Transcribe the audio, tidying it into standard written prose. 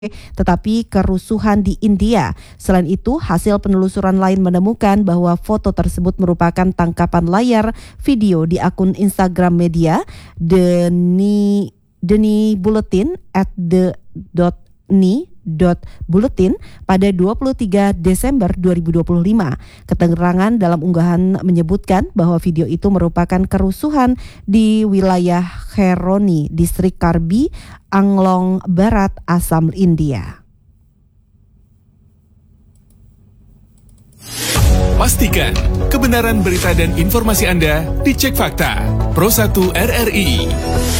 tetapi kerusuhan di India. Selain itu, hasil penelusuran lain menemukan bahwa foto tersebut merupakan tangkapan layar video di akun Instagram media Deni Bulletin @the.ni.bulletin pada 23 Desember 2025. Keterangan dalam unggahan menyebutkan bahwa video itu merupakan kerusuhan di wilayah Khaironi, distrik Karbi, Anglong Barat, Assam, India. Pastikan kebenaran berita dan informasi Anda dicek fakta. Pro 1 RRI.